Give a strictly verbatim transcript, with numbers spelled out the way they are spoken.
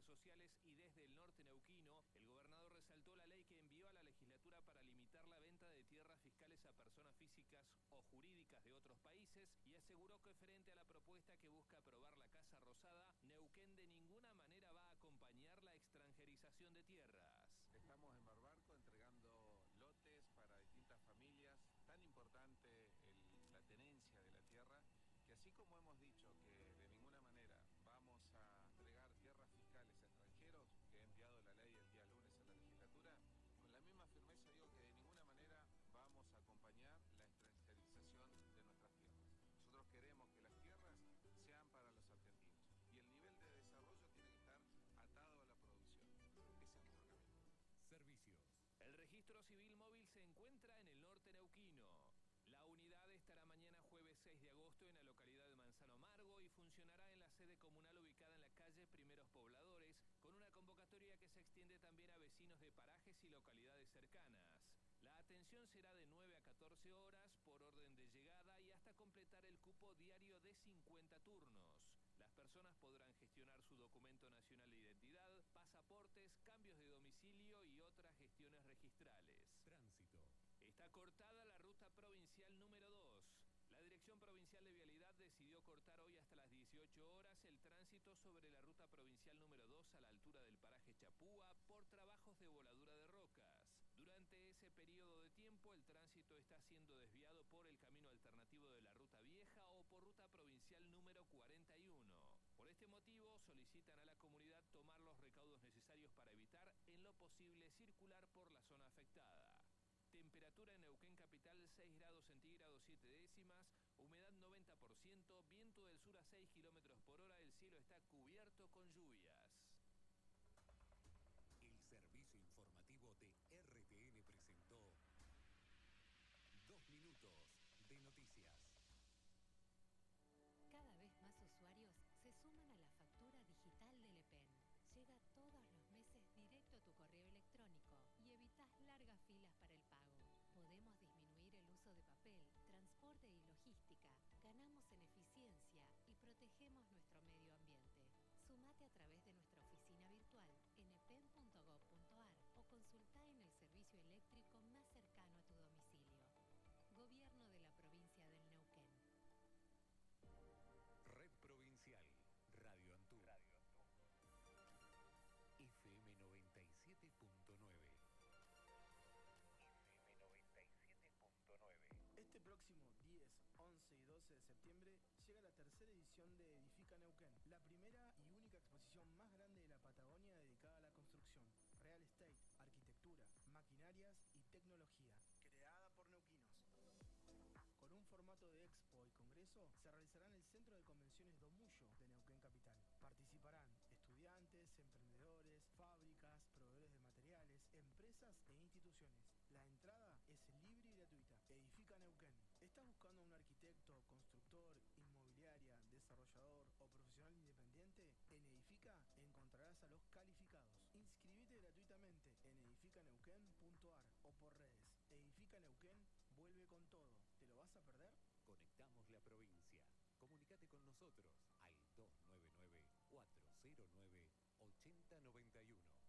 redes sociales y desde el norte neuquino, el gobernador resaltó la ley que envió a la legislatura para limitar la venta de tierras fiscales a personas físicas o jurídicas de otros países y aseguró que frente a la propuesta que busca aprobar la Casa Rosada, Neuquén de ninguna manera va a acompañar la extranjerización de tierras. Estamos en Barbarco entregando lotes para distintas familias. Tan importante el, la tenencia de la tierra, que así como hemos dicho que de ninguna manera vamos a entregar tierras fiscales a extranjeros, que he enviado la ley el día lunes a la legislatura, con la misma firmeza digo que de ninguna manera vamos a acompañar la extranjerización de nuestras tierras. Nosotros queremos que las tierras sean para los argentinos y el nivel de desarrollo tiene que estar atado a la producción. Ese es nuestro camino. Servicios. El registro civil móvil se encuentra en el norte neuquino. La unidad estará mañana jueves seis de agosto en la localidad de Manzano Margo y funcionará en la sede comunal ubicada en la calle Primeros Pobladores, con una convocatoria que se extiende también a vecinos de parajes y localidades cercanas. La atención será de nueve a catorce horas por orden de llegada y hasta completar el cupo diario de cincuenta turnos. Las personas podrán gestionar su documento nacional de identidad, pasaportes, cambios de domicilio y otras gestiones registrales. Tránsito. Está cortada la ruta provincial número dos. La Dirección Provincial de Vialidad decidió cortar hoy hasta las dieciocho horas el tránsito sobre la ruta provincial número dos a la altura del paraje Chapúa por trabajos de voladura de rocas. Durante ese periodo de tiempo, el tránsito está siendo desviado por el camino alternativo de la ruta vieja o por ruta provincial número cuarenta y uno. Por este motivo, solicitan a la comunidad tomar los recaudos necesarios para evitar, en lo posible, circular por la zona afectada. Temperatura en Neuquén capital seis grados centígrados siete décimas, humedad noventa por ciento, viento del sur a seis kilómetros por hora, el cielo está cubierto con lluvias. El servicio informativo de R T N presentó Dos Minutos de Noticias. Cada vez más usuarios se suman a la factura digital del E P E N. Llega todos los meses directo a tu correo electrónico y evitas largas filas para el pago. Podemos disminuir el uso de papel, transporte y logística. Ganamos en eficiencia y protegemos nuestro medio ambiente. Sumate a través de nuestra oficina virtual en e p e n punto gob punto a r o consulta en el servicio eléctrico más cercano a tu domicilio. Gobierno de la provincia del Neuquén. Red Provincial, Radio Antú. Radio Antú. F M noventa y siete punto nueve. F M noventa y siete punto nueve. Este próximo diez, once y doce de septiembre llega la tercera edición de Edifica Neuquén, la primera y única exposición más grande de la Patagonia dedicada a la construcción, real estate, arquitectura, maquinarias y tecnología, creada por neuquinos. Con un formato de expo y congreso, se realizará en el Centro de Convenciones Domullo de Neuquén Capital. Participarán estudiantes, emprendedores, fábricas, proveedores de materiales, empresas e instituciones. La entrada es libre y gratuita. Edifica Neuquén. ¿Estás buscando un arquitecto, constructor, inmobiliaria, desarrollador o profesional independiente? En Edifica encontrarás a los calificados. Inscribite gratuitamente en edifica neuquén punto a r o por redes. Edifica Neuquén vuelve con todo. ¿Te lo vas a perder? Conectamos la provincia. Comunicate con nosotros al dos nueve nueve, cuatro cero nueve, ocho cero nueve uno.